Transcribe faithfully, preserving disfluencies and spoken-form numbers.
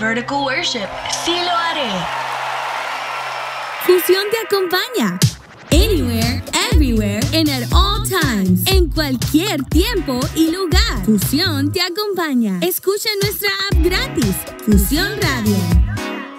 vertical worship. Sí lo haré. Fusión te acompaña. Anywhere, everywhere, and at all times. En cualquier tiempo y lugar. Fusión te acompaña. Escucha nuestra app gratis. Fusión Radio.